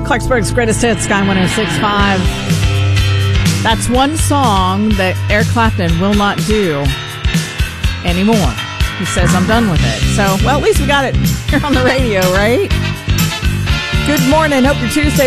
Clarksburg's Greatest Hits, Sky 106.5. That's one song that Eric Clapton will not do anymore. He says, I'm done with it. So, well, at least we got it here on the radio, right? Good morning. Hope your Tuesday